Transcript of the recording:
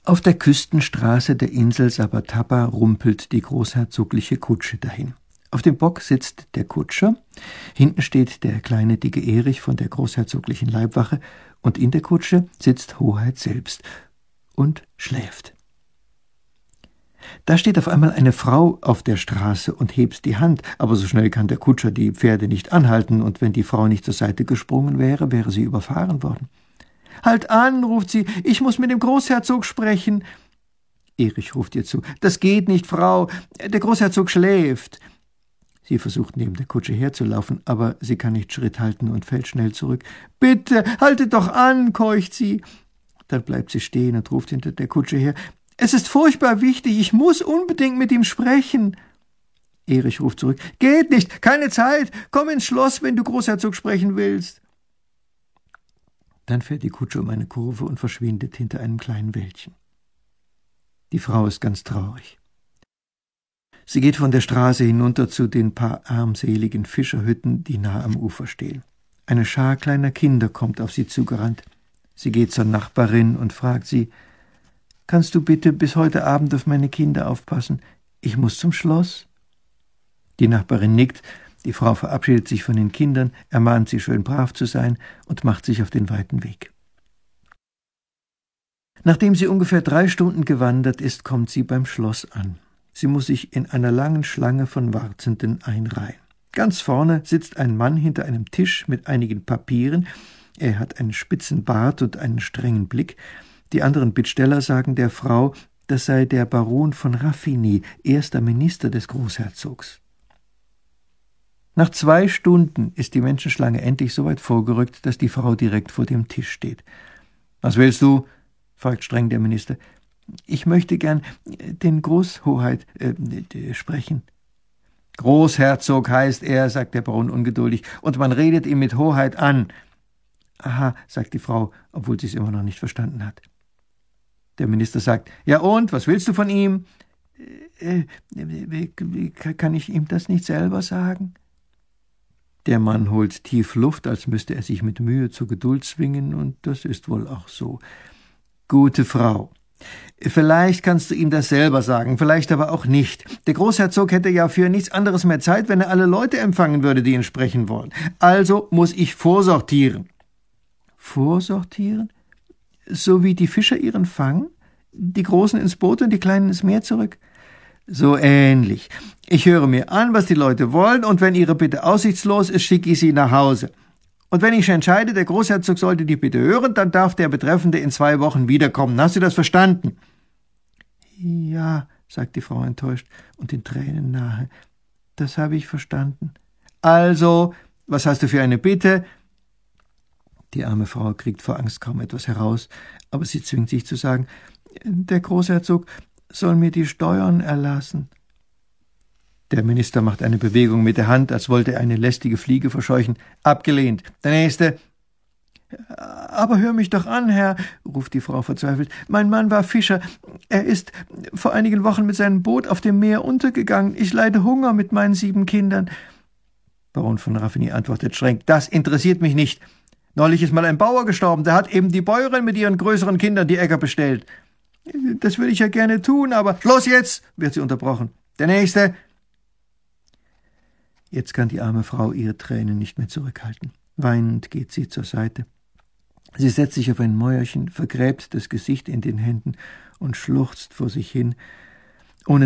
Auf der Küstenstraße der Insel Sabatapa rumpelt die großherzogliche Kutsche dahin. Auf dem Bock sitzt der Kutscher, hinten steht der kleine dicke Erich von der großherzoglichen Leibwache und in der Kutsche sitzt Hoheit selbst und schläft. Da steht auf einmal eine Frau auf der Straße und hebt die Hand, aber so schnell kann der Kutscher die Pferde nicht anhalten, und wenn die Frau nicht zur Seite gesprungen wäre, wäre sie überfahren worden. »Halt an«, ruft sie, »ich muss mit dem Großherzog sprechen.« Erich ruft ihr zu, »Das geht nicht, Frau, der Großherzog schläft.« Sie versucht neben der Kutsche herzulaufen, aber sie kann nicht Schritt halten und fällt schnell zurück. »Bitte, haltet doch an«, keucht sie. Dann bleibt sie stehen und ruft hinter der Kutsche her, »Es ist furchtbar wichtig, ich muss unbedingt mit ihm sprechen.« Erich ruft zurück, »Geht nicht, keine Zeit, komm ins Schloss, wenn du Großherzog sprechen willst.« Dann fährt die Kutsche um eine Kurve und verschwindet hinter einem kleinen Wäldchen. Die Frau ist ganz traurig. Sie geht von der Straße hinunter zu den paar armseligen Fischerhütten, die nah am Ufer stehen. Eine Schar kleiner Kinder kommt auf sie zugerannt. Sie geht zur Nachbarin und fragt sie, »Kannst du bitte bis heute Abend auf meine Kinder aufpassen? Ich muss zum Schloss.« Die Nachbarin nickt, die Frau verabschiedet sich von den Kindern, ermahnt sie, schön brav zu sein und macht sich auf den weiten Weg. Nachdem sie ungefähr 3 Stunden gewandert ist, kommt sie beim Schloss an. Sie muss sich in einer langen Schlange von Wartenden einreihen. Ganz vorne sitzt ein Mann hinter einem Tisch mit einigen Papieren. Er hat einen spitzen Bart und einen strengen Blick. Die anderen Bittsteller sagen der Frau, das sei der Baron von Raffigny, erster Minister des Großherzogs. Nach 2 Stunden ist die Menschenschlange endlich so weit vorgerückt, dass die Frau direkt vor dem Tisch steht. »Was willst du?« fragt streng der Minister. »Ich möchte gern den Großhoheit sprechen.« »Großherzog heißt er«, sagt der Baron ungeduldig, »und man redet ihn mit Hoheit an.« »Aha«, sagt die Frau, obwohl sie es immer noch nicht verstanden hat. Der Minister sagt, »Ja und, was willst du von ihm?« »Kann ich ihm das nicht selber sagen?« Der Mann holt tief Luft, als müsste er sich mit Mühe zur Geduld zwingen, und das ist wohl auch so. »Gute Frau, vielleicht kannst du ihm das selber sagen, vielleicht aber auch nicht. Der Großherzog hätte ja für nichts anderes mehr Zeit, wenn er alle Leute empfangen würde, die ihn sprechen wollen. Also muss ich vorsortieren.« »Vorsortieren? So wie die Fischer ihren Fang? Die Großen ins Boot und die Kleinen ins Meer zurück?« »So ähnlich. Ich höre mir an, was die Leute wollen, und wenn ihre Bitte aussichtslos ist, schicke ich sie nach Hause. Und wenn ich entscheide, der Großherzog sollte die Bitte hören, dann darf der Betreffende in 2 Wochen wiederkommen. Hast du das verstanden?« »Ja«, sagt die Frau enttäuscht und den Tränen nahe, »das habe ich verstanden.« »Also, was hast du für eine Bitte?« Die arme Frau kriegt vor Angst kaum etwas heraus, aber sie zwingt sich zu sagen, »Der Großherzog soll mir die Steuern erlassen.« Der Minister macht eine Bewegung mit der Hand, als wollte er eine lästige Fliege verscheuchen. »Abgelehnt. Der Nächste.« »Aber hör mich doch an, Herr«, ruft die Frau verzweifelt. »Mein Mann war Fischer. Er ist vor einigen Wochen mit seinem Boot auf dem Meer untergegangen. Ich leide Hunger mit meinen 7 Kindern.« Baron von Raffigny antwortet streng, »Das interessiert mich nicht. Neulich ist mal ein Bauer gestorben, der hat eben die Bäuerin mit ihren größeren Kindern die Äcker bestellt.« »Das würde ich ja gerne tun, aber...« »Schluss jetzt«, wird sie unterbrochen. »Der Nächste.« Jetzt kann die arme Frau ihre Tränen nicht mehr zurückhalten. Weinend geht sie zur Seite. Sie setzt sich auf ein Mäuerchen, vergräbt das Gesicht in den Händen und schluchzt vor sich hin,